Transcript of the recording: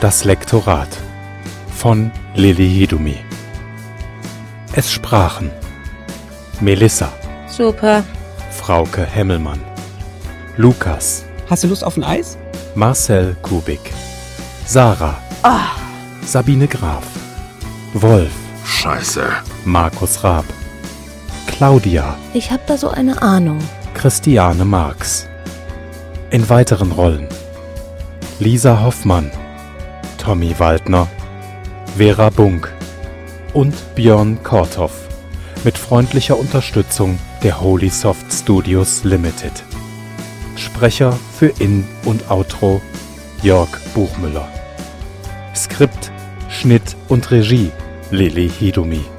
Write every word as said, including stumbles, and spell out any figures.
Das Lektorat von Lilly Hidumi. Es sprachen Melissa, Super. Frauke Hemmelmann, Lukas, Hast du Lust auf ein Eis? Marcel Kubik, Sarah, Oh. Sabine Graf, Wolf, Scheiße. Markus Raab, Claudia, Ich hab da so eine Ahnung. Christiane Marx. In weiteren Rollen Lisa Hoffmann, Tommy Waldner, Vera Bunk und Björn Korthoff mit freundlicher Unterstützung der Holy Soft Studios Limited. Sprecher für In- und Outro Jörg Buchmüller. Skript, Schnitt und Regie Lilly Hidumi.